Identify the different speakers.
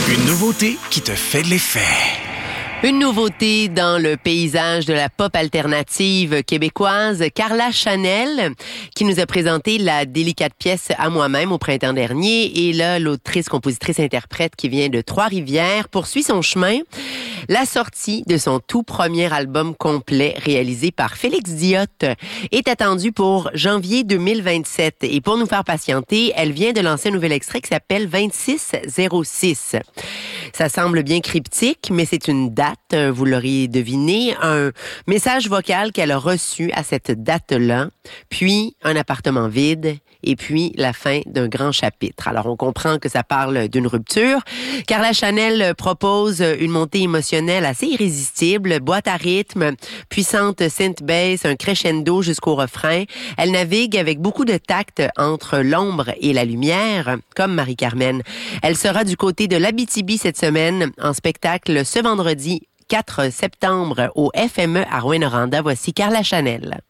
Speaker 1: Une nouveauté qui te fait de l'effet.
Speaker 2: Une nouveauté dans le paysage de la pop alternative québécoise, Carla Chanel, qui nous a présenté la délicate pièce À moi-même au printemps dernier. Et là, l'autrice, compositrice, interprète qui vient de Trois-Rivières poursuit son chemin. La sortie de son tout premier album complet réalisé par Félix Diotte est attendue pour janvier 2027. Et pour nous faire patienter, elle vient de lancer un nouvel extrait qui s'appelle 2606. Ça semble bien cryptique, mais c'est une date, vous l'auriez deviné, un message vocal qu'elle a reçu à cette date-là, puis un appartement vide, et puis la fin d'un grand chapitre. Alors, on comprend que ça parle d'une rupture. Carla Chanel propose une montée émotionnelle assez irrésistible, boîte à rythme, puissante synth bass, un crescendo jusqu'au refrain. Elle navigue avec beaucoup de tact entre l'ombre et la lumière, comme Marie-Carmen. Elle sera du côté de l'Abitibi cette semaine en spectacle ce vendredi 4 septembre au FME à Rouyn-Noranda. Voici Carla Chanel.